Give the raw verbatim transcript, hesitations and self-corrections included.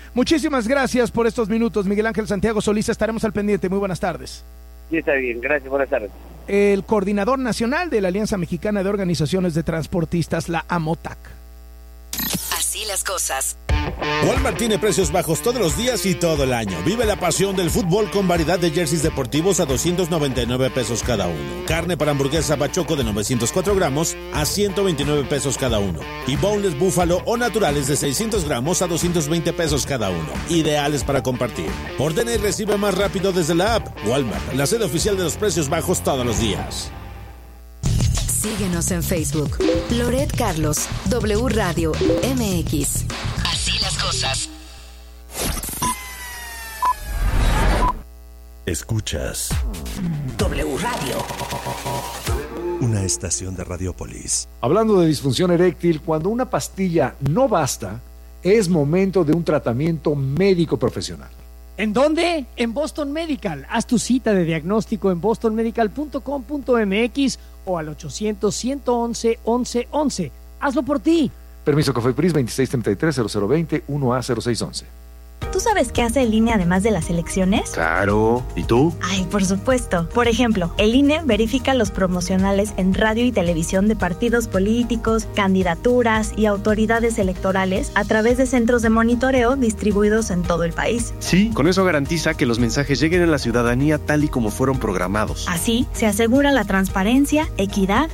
Muchísimas gracias por estos minutos, Miguel Ángel Santiago Solís. Estaremos al pendiente. Muy buenas tardes. Sí, está bien. Gracias. Buenas tardes. El coordinador nacional de la Alianza Mexicana de Organizaciones de Transportistas, la AMOTAC. Así las cosas. Walmart tiene precios bajos todos los días y todo el año. Vive la pasión del fútbol con variedad de jerseys deportivos a doscientos noventa y nueve pesos cada uno. Carne para hamburguesa Bachoco de novecientos cuatro gramos a ciento veintinueve pesos cada uno. Y boneless búfalo o naturales de seiscientos gramos a doscientos veinte pesos cada uno. Ideales para compartir. Ordena y recibe más rápido desde la app. Walmart, la sede oficial de los precios bajos todos los días. Síguenos en Facebook. Loret Carlos, W Radio M X. Así las cosas. Escuchas W Radio. Una estación de Radiopolis. Hablando de disfunción eréctil, cuando una pastilla no basta, es momento de un tratamiento médico profesional. ¿En dónde? En Boston Medical. Haz tu cita de diagnóstico en boston medical punto com punto m x o al ochocientos, ciento once, once, once. Hazlo por ti. Permiso COFEPRIS veintiséis treinta y tres, cero cero veinte, uno A cero seis once. ¿Tú sabes qué hace el I N E además de las elecciones? Claro. ¿Y tú? Ay, por supuesto. Por ejemplo, el I N E verifica los promocionales en radio y televisión de partidos políticos, candidaturas y autoridades electorales a través de centros de monitoreo distribuidos en todo el país. Sí, con eso garantiza que los mensajes lleguen a la ciudadanía tal y como fueron programados. Así, se asegura la transparencia, equidad